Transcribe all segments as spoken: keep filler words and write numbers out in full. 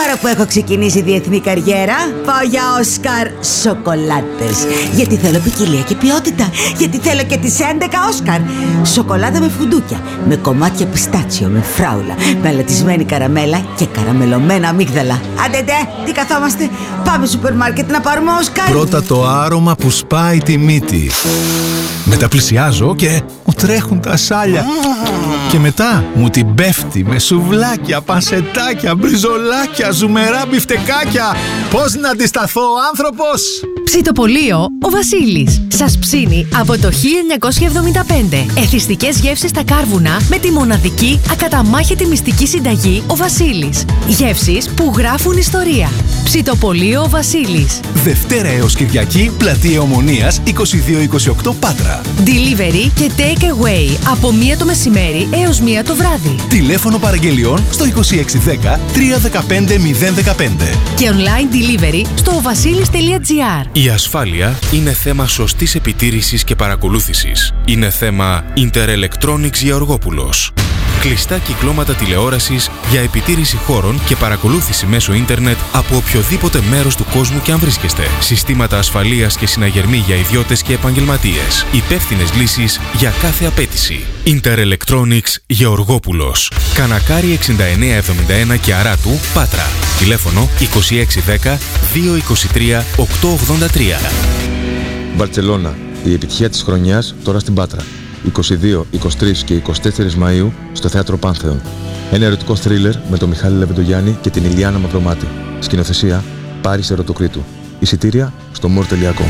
Τώρα που έχω ξεκινήσει διεθνή καριέρα, πάω για Όσκαρ σοκολάτες. Γιατί θέλω ποικιλία και ποιότητα. Γιατί θέλω και τις έντεκα Όσκαρ. Σοκολάτα με φουντούκια, με κομμάτια πιστάτσιο, με φράουλα, με αλατισμένη καραμέλα και καραμελωμένα αμύγδαλα. Άντε ντε, τι καθόμαστε, πάμε σούπερ μάρκετ να πάρουμε Όσκαρ. Πρώτα το άρωμα που σπάει τη μύτη. Μετά πλησιάζω και μου τρέχουν τα σάλια. Και μετά μου την πέφτει με σουβλάκια, πανσετάκια, μπριζολάκια, ζουμερά μπιφτεκάκια. Πώς να αντισταθώ, άνθρωπος! Ψητοπολείο ο Βασίλης σας ψήνει από το χίλια εννιακόσια εβδομήντα πέντε. Εθιστικές γεύσεις στα κάρβουνα με τη μοναδική ακαταμάχητη μυστική συνταγή ο Βασίλης. Γεύσεις που γράφουν ιστορία. Ψητοπολείο ο Βασίλης. Δευτέρα έως Κυριακή, Πλατεία Ομονίας είκοσι δύο είκοσι οκτώ Πάτρα. Delivery και take away από μία το μεσημέρι έως μία το βράδυ. Τηλέφωνο παραγγελιών στο είκοσι έξι δέκα τριακόσια δεκαπέντε μηδέν δεκαπέντε. Και online delivery στο οβασίλης τελεία τζι άρ. Η ασφάλεια είναι θέμα σωστής επιτήρησης και παρακολούθησης. Είναι θέμα Interelectronics Γεωργόπουλος. Κλειστά κυκλώματα τηλεόρασης για επιτήρηση χώρων και παρακολούθηση μέσω ίντερνετ από οποιοδήποτε μέρος του κόσμου και αν βρίσκεστε. Συστήματα ασφαλείας και συναγερμοί για ιδιώτες και επαγγελματίες. Υπεύθυνες λύσεις για κάθε απέτηση. Interelectronics Γεωργόπουλος. Κανακάρι εξήντα εννέα εβδομήντα ένα και Αράτου, Πάτρα. Τηλέφωνο είκοσι έξι δέκα δύο είκοσι τρία οκτακόσια ογδόντα τρία. Μπαρτσελώνα. Η επιτυχία της χρονιάς τώρα στην Πάτρα. είκοσι δύο, είκοσι τρία και είκοσι τέσσερα Μαΐου στο Θέατρο Πάνθεον. Ένα ερωτικό θρίλερ με τον Μιχάλη Λεβεντογιάννη και την Ηλιάνα Μαυρομάτη. Σκηνοθεσία Πάρης Ερωτοκρίτου. Εισιτήρια στο μορ τελεία κομ.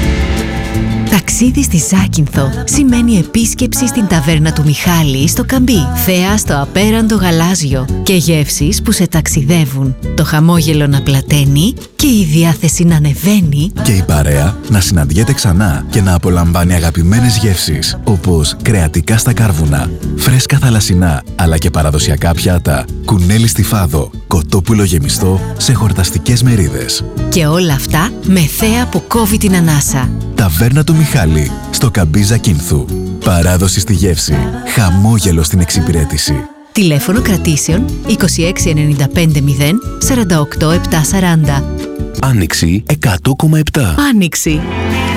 Ταξίδι στη Ζάκυνθο σημαίνει επίσκεψη στην ταβέρνα του Μιχάλη στο Καμπί. Θέα στο απέραντο γαλάζιο και γεύσεις που σε ταξιδεύουν. Το χαμόγελο να πλαταίνει και η διάθεση να ανεβαίνει. Και η παρέα να συναντιέται ξανά και να απολαμβάνει αγαπημένες γεύσεις όπως κρεατικά στα κάρβουνα, φρέσκα θαλασσινά αλλά και παραδοσιακά πιάτα, κουνέλι στη φάδο, κοτόπουλο γεμιστό σε χορταστικές μερίδες. Και όλα αυτά με θέα που κόβει την ανάσα. Ταβέρνα του Μιχάλη, στο Καμπί Ζακύνθου. Παράδοση στη γεύση, χαμόγελο στην εξυπηρέτηση. Τηλέφωνο κρατήσεων είκοσι έξι ενενήντα πέντε μηδέν σαράντα οκτώ επτακόσια σαράντα. Άνοιξη εκατό κόμμα επτά. Άνοιξη.